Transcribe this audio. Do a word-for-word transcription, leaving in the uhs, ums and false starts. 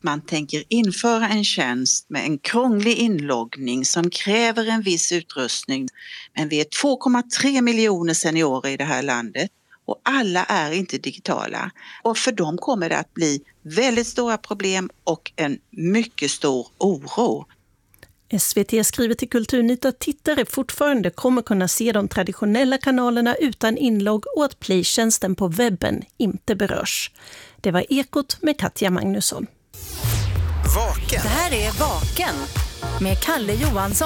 man tänker införa en tjänst med en krånglig inloggning som kräver en viss utrustning. Men vi är två komma tre miljoner seniorer i det här landet och alla är inte digitala. Och för dem kommer det att bli väldigt stora problem och en mycket stor oro. S V T skriver till Kulturnytt att tittare fortfarande kommer kunna se de traditionella kanalerna utan inlogg och att playtjänsten på webben inte berörs. Det var Ekot med Katja Magnusson. Vaken. Det här är Vaken med Kalle Johansson.